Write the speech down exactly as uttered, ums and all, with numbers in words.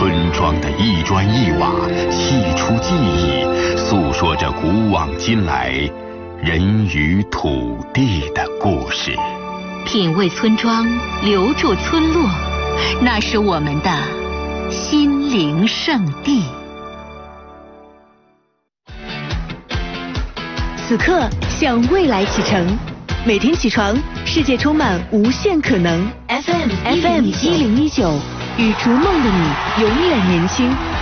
村庄的一砖一瓦，细出记忆，诉说着古往今来人与土地的故事。 品味村庄，留住村落，那是我们的心灵圣地。 此刻向未来启程，每天起床，世界充满无限可能。F M F M 一零一九，与逐梦的你永远年轻。